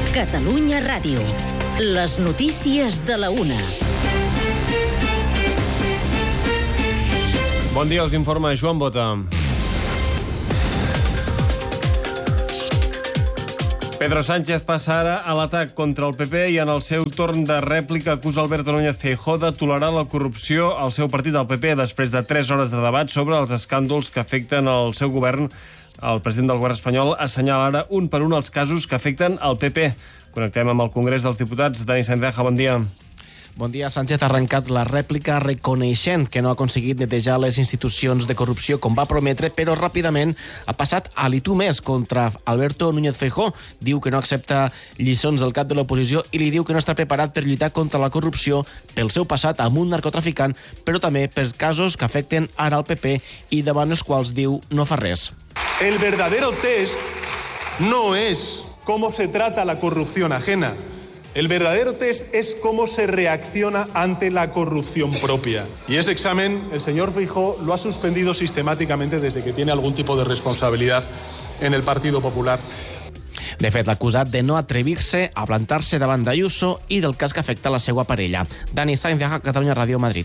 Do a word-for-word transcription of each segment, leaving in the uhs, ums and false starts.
Catalunya Ràdio. Les notícies de la una. Bon dia, us informa Joan Bota. Pedro Sánchez passa ara a l'atac contra el P P i en el seu torn de rèplica acusa Alberto Núñez Feijóo de tolerar la corrupció al seu partit, al P P, després de tres hores de debat sobre els escàndols que afecten el seu govern. El president del govern espanyol assenyala ara un per un els casos que afecten el P P. Connectem amb el Congrés dels Diputats. Dani Sandeja, bon dia. Bon dia. Sánchez ha arrencat la rèplica reconeixent que no ha aconseguit netejar les institucions de corrupció com va prometre, però ràpidament ha passat a l'I tu més contra Alberto Núñez Feijóo. Diu que no accepta lliçons del cap de l'oposició i li diu que no està preparat per lluitar contra la corrupció pel seu passat amb un narcotraficant, però també per casos que afecten ara el P P i davant els quals diu no fa res. El verdadero test no es cómo se trata la corrupción ajena. El verdadero test es cómo se reacciona ante la corrupción propia. Y ese examen el señor Feijóo lo ha suspendido sistemáticamente desde que tiene algún tipo de responsabilidad en el Partido Popular. De fet, l'ha acusat de no atrevir-se a plantar-se davant d'Ayuso i del cas que afecta la seva parella. Dani Sandeja, Catalunya Ràdio, Madrid.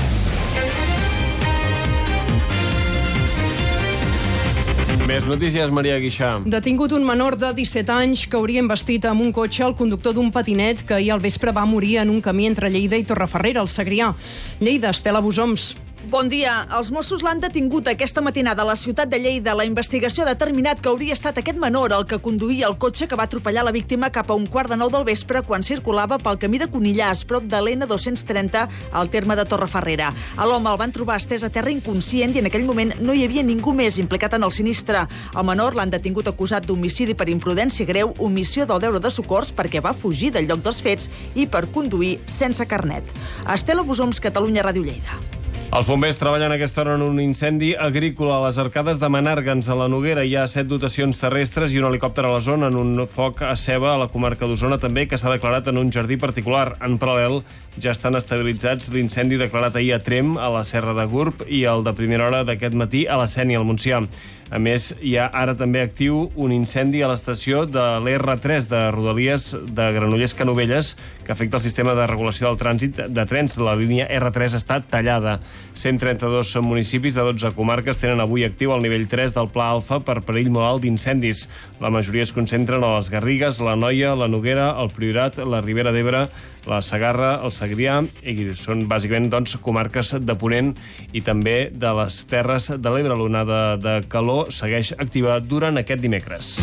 Més notícies, Maria Guixà. Detingut un menor de disset anys que hauria investit amb un cotxe el conductor d'un patinet que ahir al vespre va morir en un camí entre Lleida i Torrefarrera, al Segrià. Lleida, Estela Busoms. Bon dia. Els Mossos l'han detingut aquesta matinada a la ciutat de Lleida. La investigació ha determinat que hauria estat aquest menor el que conduïa el cotxe que va atropellar la víctima cap a un quart de nou del vespre quan circulava pel camí de Conillars, prop de l'N dos-cents trenta, al terme de Torrefarrera. A l'home el van trobar estès a terra inconscient i en aquell moment no hi havia ningú més implicat en el sinistre. El menor l'han detingut acusat d'homicidi per imprudència greu, omissió del deure de socors perquè va fugir del lloc dels fets i per conduir sense carnet. Estela Busoms, Catalunya Ràdio, Lleida. Els bombers treballen a aquesta hora en un incendi agrícola a les arcades de Menàrguens, a la Noguera. Hi ha set dotacions terrestres i un helicòpter a la zona, en un foc a ceba a la comarca d'Osona també, que s'ha declarat en un jardí particular. En paral·lel ja estan estabilitzats l'incendi declarat ahir a Tremp, a la Serra de Gurb, i el de primera hora d'aquest matí a la Sénia, al Montsià. A més, hi ha ara també actiu un incendi a l'estació de l'R tres de Rodalies de Granollers-Canovelles, que afecta el sistema de regulació del trànsit de trens. La línia R tres està tallada. cent trenta-dos municipis de dotze comarques tenen avui actiu el nivell tres del Pla Alfa per perill molt alt d'incendis. La majoria es concentren a les Garrigues, la Noia, la Noguera, el Priorat, la Ribera d'Ebre, la Segarra, el Segrià, i són bàsicament doncs, comarques de Ponent i també de les Terres de l'Ebre. L'onada de calor segueix activa durant aquest dimecres.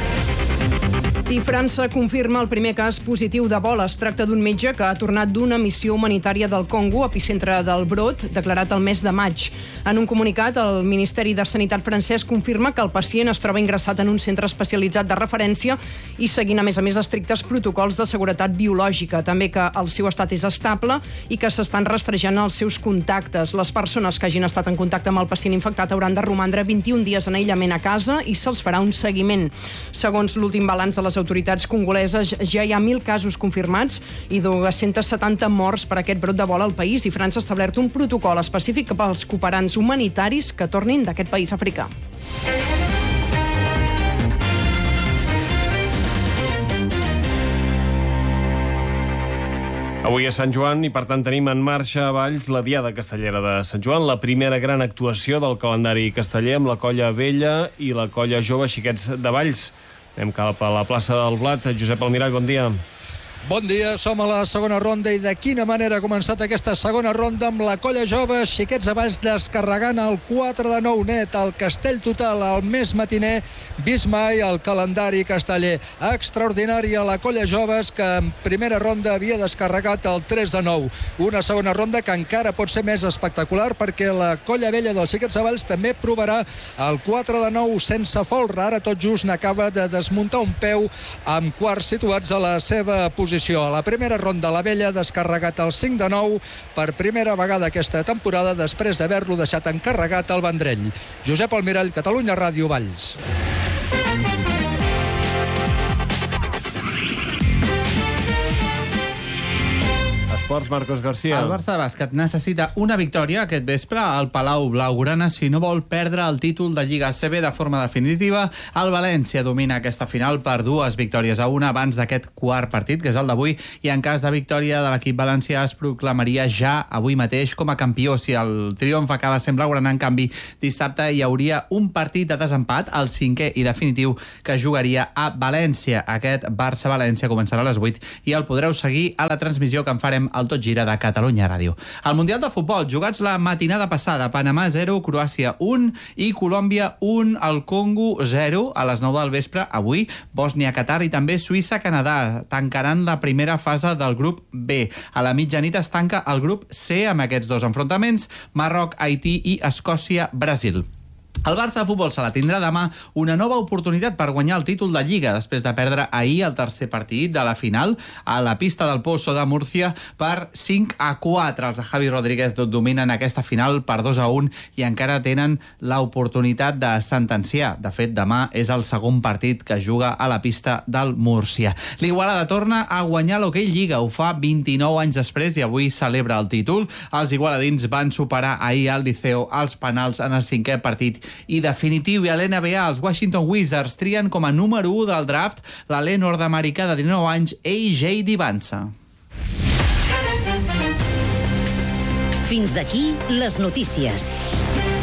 I França confirma el primer cas positiu d'Ebola. Es tracta d'un metge que ha tornat d'una missió humanitària del Congo, epicentre del brot, declarat el mes de maig. En un comunicat, el Ministeri de Sanitat francès confirma que el pacient es troba ingressat en un centre especialitzat de referència i seguint, a més a més, estrictes protocols de seguretat biològica. També que el seu estat és estable i que s'estan rastrejant els seus contactes. Les persones que hagin estat en contacte amb el pacient infectat hauran de romandre vint-i-un dies en aïllament a casa i se'ls farà un seguiment. Segons l'últim balanç de les autoritats congoleses, ja hi ha mil casos confirmats i dos-cents setanta morts per aquest brot d'Ebola al país, i França ha establert un protocol específic pels cooperants humanitaris que tornin d'aquest país africà. Avui és Sant Joan i, per tant, tenim en marxa a Valls la Diada Castellera de Sant Joan, la primera gran actuació del calendari casteller amb la Colla Vella i la Colla Jove Xiquets de Valls. Anem cap a la plaça del Blat. Josep Almirall, bon dia. Bon dia, som a la segona ronda i de quina manera ha començat aquesta segona ronda amb la Colla Jove, Xiquets de Valls descarregant el quatre de nou net, el castell total, el més matiner vist mai al calendari casteller. Extraordinària la Colla Joves, que en primera ronda havia descarregat el tres de nou. Una segona ronda que encara pot ser més espectacular perquè la Colla Vella dels Xiquets de Valls també provarà el quatre de nou sense folre. Ara tot just n'acaba de desmuntar un peu amb quarts situats a la seva posició. A la primera ronda, la Vella ha descarregat el cinc de nou per primera vegada aquesta temporada després d'haver-lo deixat encarregat al Vendrell. Josep Almirall, Catalunya Ràdio, Valls. esports, Marcos García. El Barça de bàsquet necessita una victòria aquest vespre al Palau Blaugrana si no vol perdre el títol de Lliga A C B de forma definitiva. El València domina aquesta final per dues victòries a una abans d'aquest quart partit, que és el d'avui, i en cas de victòria de l'equip valencià es proclamaria ja avui mateix com a campió. Si el triomf acaba sent Blaugrana, en canvi, dissabte hi hauria un partit de desempat, el cinquè i definitiu, que jugaria a València. Aquest Barça-València començarà a les vuit i el podreu seguir a la transmissió que en farem al Tot Gira de Catalunya Ràdio. El Mundial de Futbol, jugats la matinada passada, Panamà zero, Croàcia un i Colòmbia un, el Congo zero a les nou del vespre. Avui, Bòsnia-Qatar i també Suïssa-Canadà tancaran la primera fase del grup B. A la mitjanit es tanca el grup C amb aquests dos enfrontaments, Marroc, Haití i Escòcia-Brasil. El Barça de futbol se la tindrà demà una nova oportunitat per guanyar el títol de Lliga després de perdre ahir el tercer partit de la final a la pista del Pozo de Múrcia per cinc a quatre. Els de Javi Rodríguez dominen aquesta final per dos a un i encara tenen l'oportunitat de sentenciar. De fet, demà és el segon partit que juga a la pista del Múrcia. L'Igualada torna a guanyar l'Hockey Lliga. Ho fa vint-i-nou anys després i avui celebra el títol. Els igualadins van superar ahir al Liceo als penals en el cinquè partit i definitiu. I a l'N B A els Washington Wizards trien com a número u del draft l'alè nord-americà de dinou anys A J Dibansa. Fins aquí les notícies.